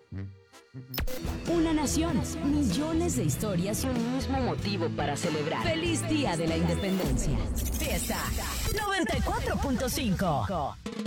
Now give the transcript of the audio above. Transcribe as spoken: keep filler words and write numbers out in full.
Una nación, millones de historias y un mismo motivo para celebrar. ¡Feliz Día de la Independencia! Fiesta noventa y cuatro punto cinco.